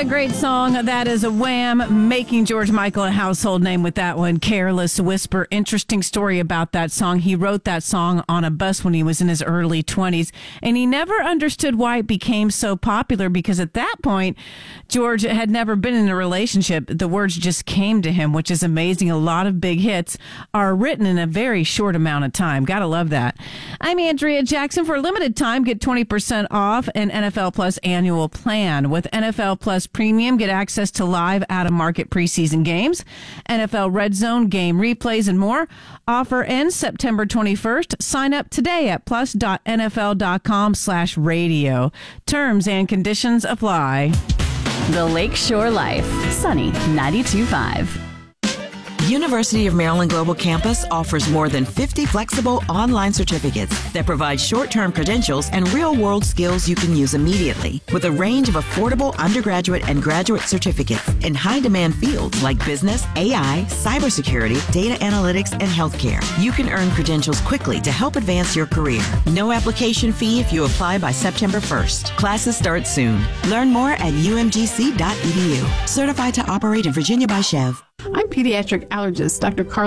a great song. That is a Wham, making George Michael a household name with that one. Careless Whisper. Interesting story about that song. He wrote that song on a bus when he was in his early 20s, and he never understood why it became so popular because at that point, George had never been in a relationship. The words just came to him, which is amazing. A lot of big hits are written in a very short amount of time. Gotta love that. I'm Andrea Jackson. For a limited time, get 20% off an NFL Plus annual plan. With NFL Plus Premium, get access to live out-of-market preseason games, NFL Red Zone game replays, and more. Offer ends September 21st. Sign up today at plus.nfl.com/radio. Terms and conditions apply. The Lakeshore Life. Sunny 92.5. University of Maryland Global Campus offers more than 50 flexible online certificates that provide short-term credentials and real-world skills you can use immediately, with a range of affordable undergraduate and graduate certificates in high-demand fields like business, AI, cybersecurity, data analytics, and healthcare. You can earn credentials quickly to help advance your career. No application fee if you apply by September 1st. Classes start soon. Learn more at umgc.edu. Certified to operate in Virginia by Chev. I'm pediatric allergist Dr. Carla